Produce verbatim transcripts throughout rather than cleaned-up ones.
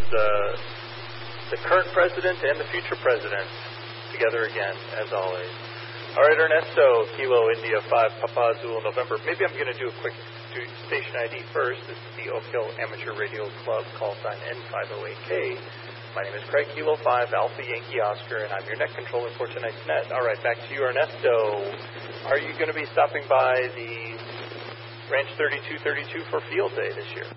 uh, the current president and the future president together again, as always. All right, Ernesto, Kilo India five, Papa Zulu November. Maybe I'm going to do a quick do station I D first. This is the Oak Hill Amateur Radio Club, call sign N five oh eight K. My name is Craig, Kilo five, Alpha Yankee Oscar, and I'm your net controller for tonight's net. All right, back to you, Ernesto. Are you going to be stopping by the Ranch thirty-two thirty-two for field day this year?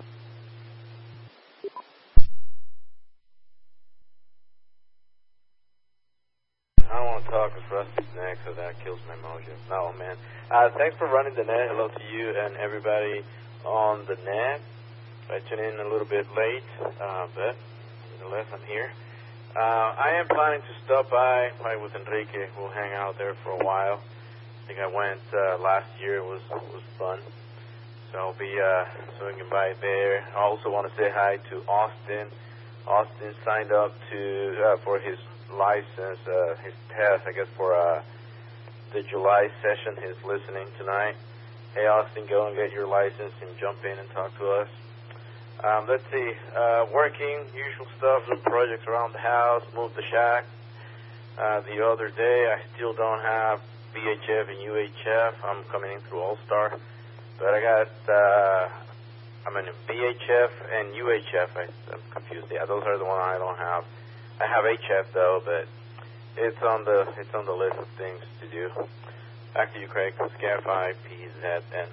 I don't want to talk with Rusty's neck, so that kills my mojo. No, man. Uh, thanks for running the net. Hello to you and everybody on the net. I tuned in a little bit late, uh, but nevertheless, I'm here. Uh, I am planning to stop by, probably with Enrique. We'll hang out there for a while. I think I went uh, last year. It was it was fun. So I'll be uh, swinging by there. I also want to say hi to Austin. Austin signed up to uh, for his license, uh, his test, I guess, for uh, the July session. He's listening tonight. Hey, Austin, go and get your license and jump in and talk to us. Um, let's see, uh, working, usual stuff, some projects around the house, moved the shack. Uh, the other day, I still don't have V H F and U H F. I'm coming in through All-Star. But I got, uh, I mean, V H F and U H F. I, I'm confused. Yeah, those are the ones I don't have. I have H F though, but it's on the it's on the list of things to do. Back to you, Craig. Scare five P Z N.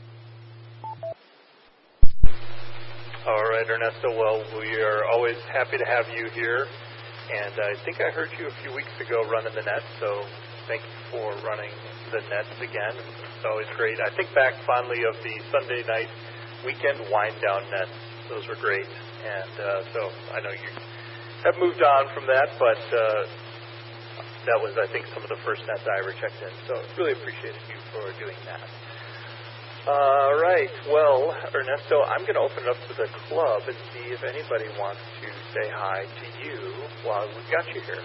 All right, Ernesto. Well, we are always happy to have you here, and I think I heard you a few weeks ago running the net. So thank you for running the nets again. It's always great. I think back fondly of the Sunday night weekend wind down nets. Those were great, and uh, so I know you have moved on from that, but uh, that was, I think, some of the first nets I ever checked in. So really appreciate you for doing that. All right. Well, Ernesto, I'm going to open it up to the club and see if anybody wants to say hi to you while we've got you here.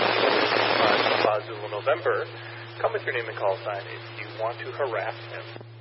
Ernesto, Zulu November. Come with your name and call sign if you want to harass him.